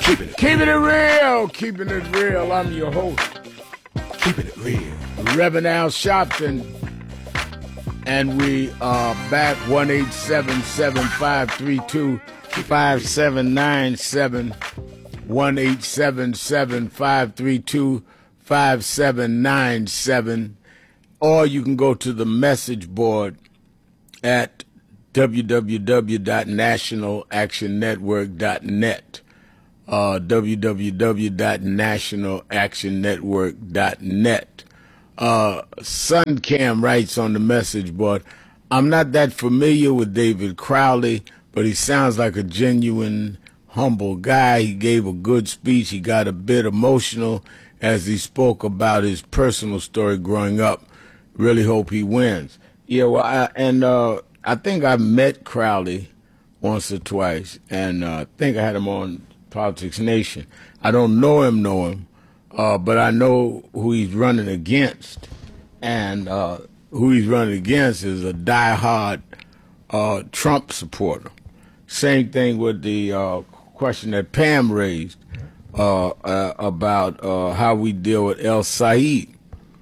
Keeping it real, keeping it real. I'm your host, Keeping it real. Reverend Al Sharpton, and we are back. 1-877-532-5797, 1-877-532-5797, or you can go to the message board at www.nationalactionnetwork.net. www.nationalactionnetwork.net. Suncam writes on the message board, I'm not that familiar with David Crowley, but he sounds like a genuine, humble guy. He gave a good speech. He got a bit emotional as he spoke about his personal story growing up. Really hope he wins. Yeah, well, I think I met Crowley once or twice, and I think I had him on Politics Nation. I don't know him, but I know who he's running against, and who he's running against is a diehard Trump supporter. Same thing with the question that Pam raised about how we deal with El Said.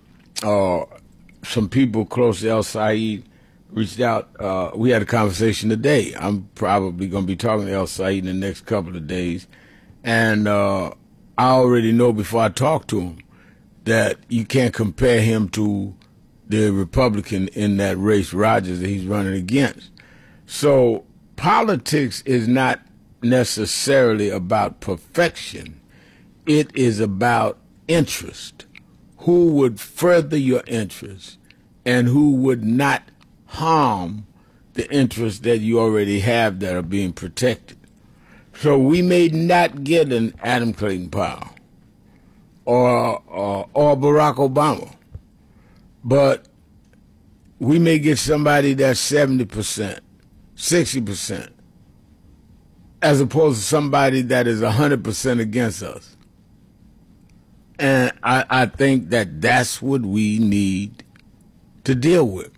Some people close to El Said reached out. We had a conversation today. I'm probably going to be talking to El Said in the next couple of days. And I already know before I talk to him that you can't compare him to the Republican in that race, Rogers, that he's running against. So politics is not necessarily about perfection. It is about interest. Who would further your interest and who would not harm the interests that you already have that are being protected. So we may not get an Adam Clayton Powell or Barack Obama, but we may get somebody that's 70%, 60%, as opposed to somebody that is 100% against us. And I think that that's what we need to deal with.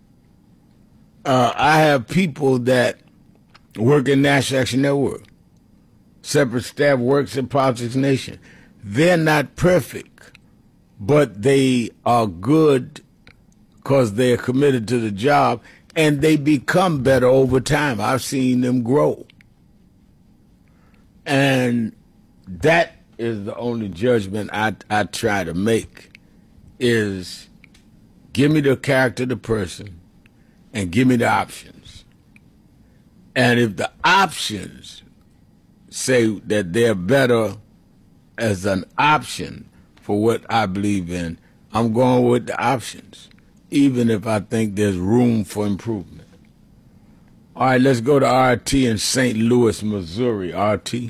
I have people that work in National Action Network. Separate staff works at Politics Nation. They're not perfect, but they are good because they are committed to the job, and they become better over time. I've seen them grow. And that is the only judgment I try to make, is give me the character of the person and give me the options. And if the options say that they're better as an option for what I believe in, I'm going with the options, even if I think there's room for improvement. All right, let's go to RT in St. Louis, Missouri. RT.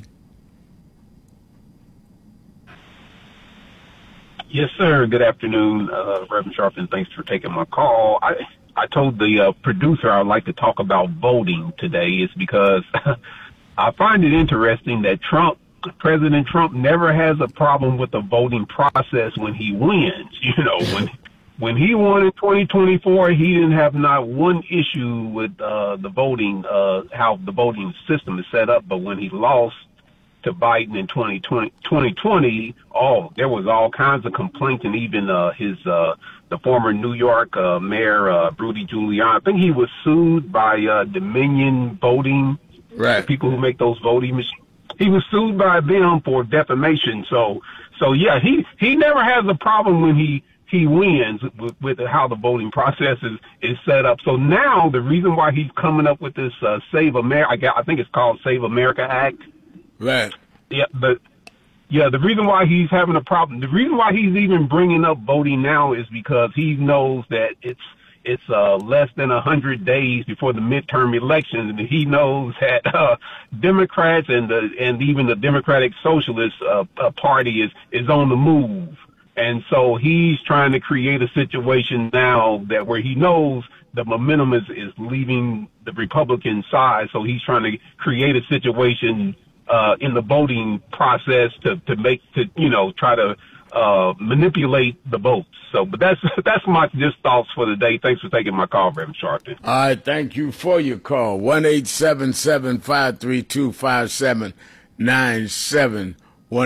Yes, sir. Good afternoon, Reverend Sharpton. Thanks for taking my call. I told the producer I'd like to talk about voting today is because I find it interesting that President Trump never has a problem with the voting process when he wins. You know, when he won in 2024, he didn't have not one issue with the voting, how the voting system is set up. But when he lost to Biden in 2020, there was all kinds of complaints, and even the former New York mayor, Rudy Giuliani, I think he was sued by Dominion Voting. Right. The people who make those voting machines. He was sued by them for defamation. So yeah, he never has a problem when he wins with how the voting process is set up. So now the reason why he's coming up with this Save America, I think it's called Save America Act. Right. Yeah, the reason why he's having a problem, the reason why he's even bringing up voting now is because he knows that it's less than 100 days before the midterm elections, and he knows that Democrats and even the Democratic Socialist Party is on the move, and so he's trying to create a situation now that where he knows the momentum is leaving the Republican side, so he's trying to create a situation in the voting process to try to manipulate the votes. So, but that's my just thoughts for the day. Thanks for taking my call, Reverend Sharpton. All right, thank you for your call. 1-877-532-5797. 5797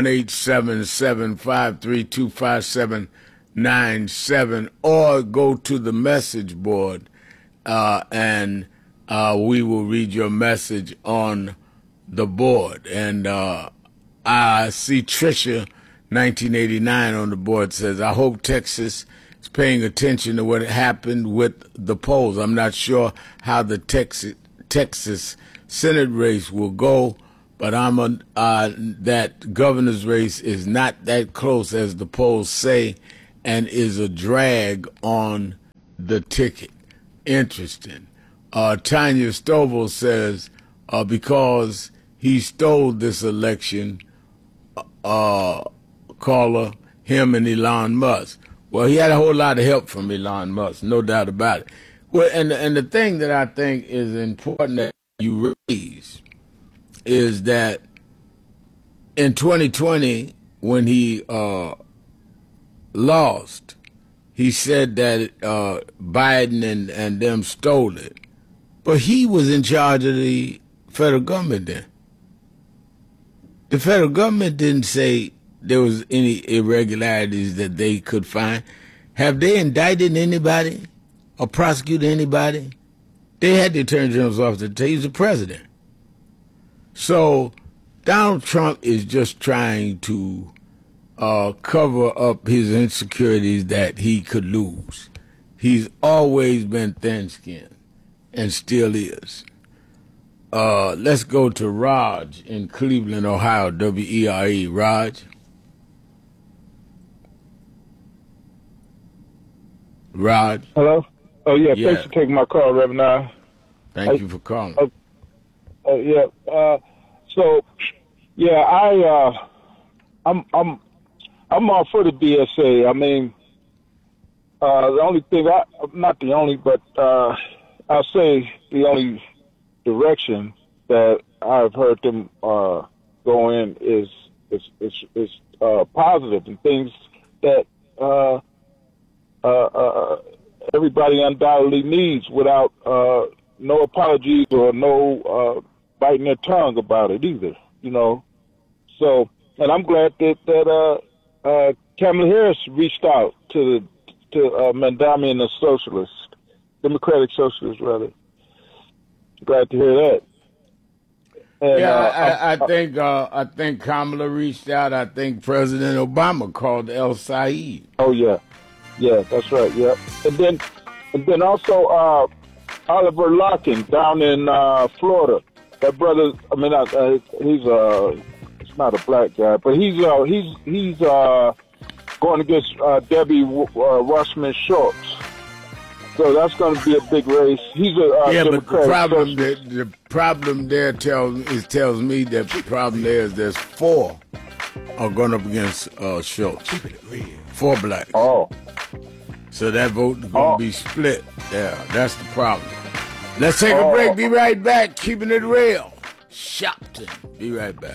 1-877-532-5797, or go to the message board and we will read your message on the board. And I see Tricia 1989 on the board says, I hope Texas is paying attention to what happened with the polls. I'm not sure how the Texas Senate race will go, but that governor's race is not that close as the polls say and is a drag on the ticket. Interesting. Tanya Stovall says, because he stole this election, caller, him and Elon Musk. Well, he had a whole lot of help from Elon Musk, no doubt about it. Well, and the thing that I think is important that you raise is that in 2020, when he lost, he said that Biden and them stole it. But he was in charge of the federal government then. The federal government didn't say there was any irregularities that they could find. Have they indicted anybody or prosecuted anybody? They had the attorney general's office to tell he's the president. So Donald Trump is just trying to cover up his insecurities that he could lose. He's always been thin-skinned and still is. Let's go to Raj in Cleveland, Ohio, WERE. Raj? Raj? Hello? Oh, yeah. Thanks for taking my call, Reverend. Thank you for calling. Yeah. I'm all for the DSA. I mean, the only thing, not the only, but I'll say the only direction that I've heard them go in is positive, and things that everybody undoubtedly needs without no apologies or no biting their tongue about it either, you know. So, and I'm glad that Kamala Harris reached out to Mandami and the socialists, Democratic Socialists, rather. Glad to hear that. And, I think Kamala reached out. I think President Obama called El Said. Oh yeah, that's right. Yeah, and then also Oliver Larkin down in Florida. That brother, I mean, he's it's not a black guy, but he's going against Debbie Wasserman Schultz. So that's going to be a big race. He's a Democrat. But the problem there tells me that the problem there is there's 4 are going up against Schultz. 4 blacks. Oh. So that vote is going to be split. Yeah, that's the problem. Let's take a break. Be right back. Keeping it real. Shopton. Be right back.